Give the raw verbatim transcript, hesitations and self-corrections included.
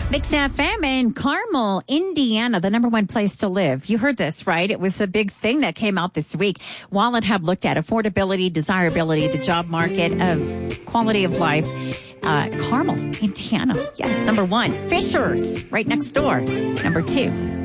Mix F M in Carmel, Indiana, the number one place to live. You heard this, right? It was a big thing that came out this week. Wallet Hub looked at affordability, desirability, the job market, of quality of life. Uh, Carmel, Indiana. Yes, number one. Fishers, right next door. Number two.